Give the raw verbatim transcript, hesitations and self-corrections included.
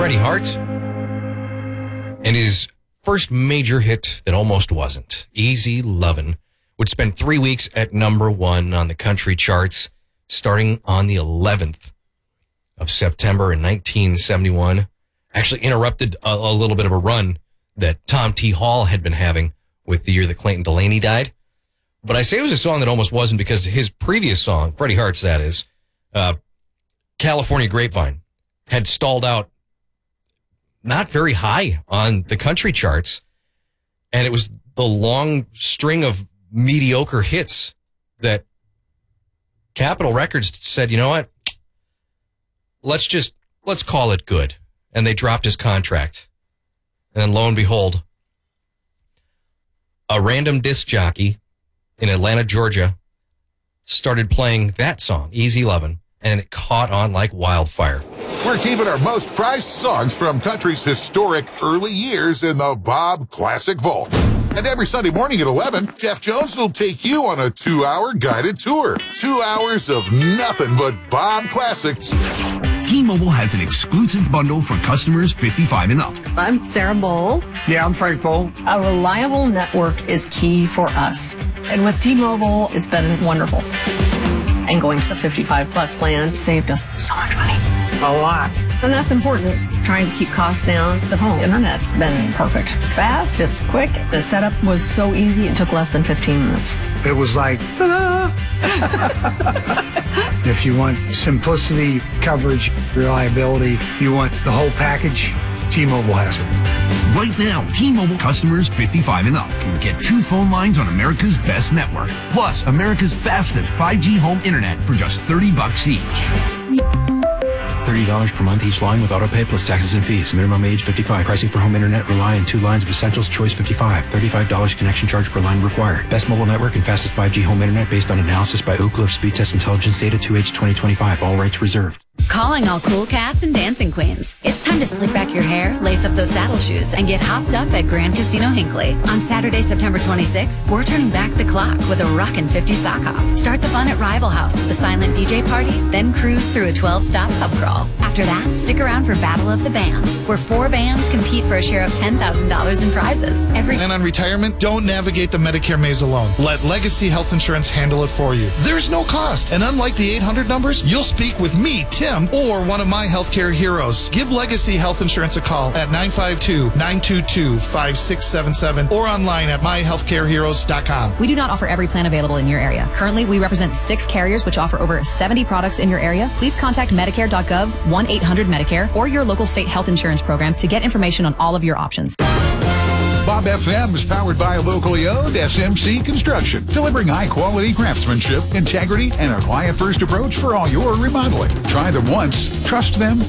Freddie Hart and his first major hit that almost wasn't, Easy Lovin', would spend three weeks at number one on the country charts, starting on the eleventh of September in nineteen seventy-one. Actually interrupted a, a little bit of a run that Tom T. Hall had been having with the year that Clayton Delaney died. But I say it was a song that almost wasn't because his previous song, Freddie Hart's that is, uh, California Grapevine, had stalled out not very high on the country charts. And it was the long string of mediocre hits that Capitol Records said, you know what? Let's just, let's call it good. And they dropped his contract. And then lo and behold, a random disc jockey in Atlanta, Georgia, started playing that song, Easy Lovin', and it caught on like wildfire. We're keeping our most prized songs from country's historic early years in the Bob Classic Vault. And every Sunday morning at eleven, Jeff Jones will take you on a two-hour guided tour. Two hours of nothing but Bob Classics. T-Mobile has an exclusive bundle for customers fifty-five and up. I'm Sarah Bowl. Yeah, I'm Frank Bowl. A reliable network is key for us. And with T-Mobile, it's been wonderful. And going to the fifty-five plus plan saved us so much money. A lot. And that's important. Trying to keep costs down. The home internet's been perfect. It's fast, it's quick. The setup was so easy, it took less than fifteen minutes. It was like, ta-da! If you want simplicity, coverage, reliability, you want the whole package, T-Mobile has it. Right now, T-Mobile customers fifty-five and up can get two phone lines on America's best network, plus America's fastest five G home internet for just thirty bucks each. thirty dollars per month each line with autopay plus taxes and fees. Minimum age fifty-five. Pricing for home internet rely on two lines of Essentials Choice fifty-five. thirty-five dollars connection charge per line required. Best mobile network and fastest five G home internet based on analysis by Oak Cliff Speed Test Intelligence Data two H twenty twenty-five. All rights reserved. Calling all cool cats and dancing queens. It's time to slick back your hair, lace up those saddle shoes, and get hopped up at Grand Casino Hinckley. On Saturday, September twenty-sixth, we're turning back the clock with a rockin' fifty sock hop. Start the fun at Rival House with a silent D J party, then cruise through a twelve-stop pub crawl. After that, stick around for Battle of the Bands, where four bands compete for a share of ten thousand dollars in prizes. Every And on retirement, don't navigate the Medicare maze alone. Let Legacy Health Insurance handle it for you. There's no cost, and unlike the eight hundred numbers, you'll speak with me, Tim, or one of my healthcare heroes. Give Legacy Health Insurance a call at nine five two, nine two two, five six seven seven or online at my healthcare heroes dot com. We do not offer every plan available in your area. Currently, we represent six carriers which offer over seventy products in your area. Please contact Medicare dot gov, one eight hundred Medicare, or your local state health insurance program to get information on all of your options. Bob F M is powered by a locally owned S M C Construction, delivering high-quality craftsmanship, integrity, and a client-first approach for all your remodeling. Try them once, trust them